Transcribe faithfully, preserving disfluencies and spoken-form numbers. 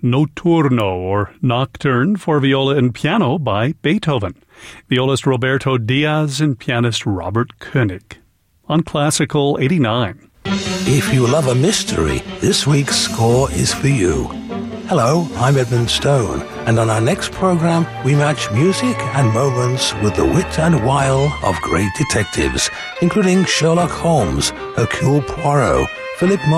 Notturno, or Nocturne, for viola and piano by Beethoven. Violist Roberto Diaz and pianist Robert Koenig. On Classical eighty-nine. If you love a mystery, this week's score is for you. Hello, I'm Edmund Stone, and on our next program, we match music and moments with the wit and wile of great detectives, including Sherlock Holmes, Hercule Poirot, Philip